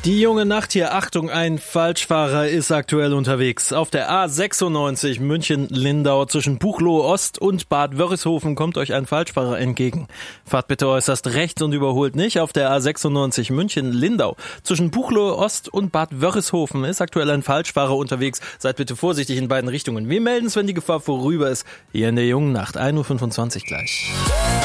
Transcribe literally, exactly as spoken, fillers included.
Die junge Nacht hier, Achtung, ein Falschfahrer ist aktuell unterwegs. Auf der A sechsundneunzig München-Lindau zwischen Buchloe Ost und Bad Wörishofen kommt euch ein Falschfahrer entgegen. Fahrt bitte äußerst rechts und überholt nicht. Auf der A sechsundneunzig München-Lindau zwischen Buchloe Ost und Bad Wörishofen ist aktuell ein Falschfahrer unterwegs. Seid bitte vorsichtig in beiden Richtungen. Wir melden es, wenn die Gefahr vorüber ist. Hier in der jungen Nacht, ein Uhr fünfundzwanzig gleich.